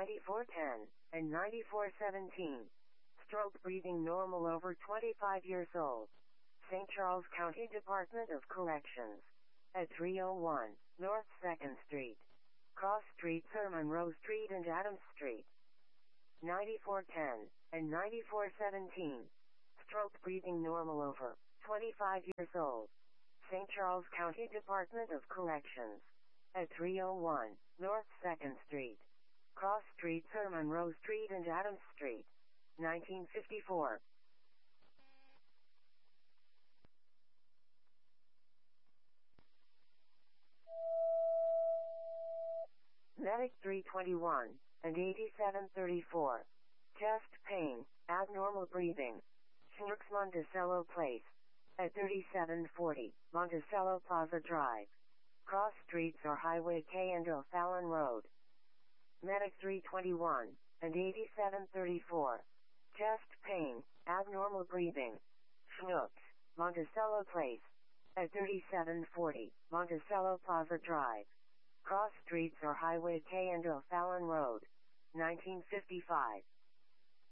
9410, and 9417. Stroke breathing normal over 25 years old. St. Charles County Department of Corrections. At 301 North 2nd Street. Cross Street, Sir Monroe Street and Adams Street. 9410, and 9417. Stroke breathing normal over 25 years old. St. Charles County Department of Corrections. At 301 North 2nd Street. Cross Street, Sir Monroe Street and Adams Street. 1954. Medic 321, and 8734. Chest pain, abnormal breathing. Schnucks Monticello Place. At 3740, Monticello Plaza Drive. Cross Streets or Highway K and O'Fallon Road. Medic 321, and 8734. Chest pain, abnormal breathing. Schnucks, Monticello Place. At 3740, Monticello Plaza Drive. Cross Streets or Highway K and O'Fallon Road. 1955.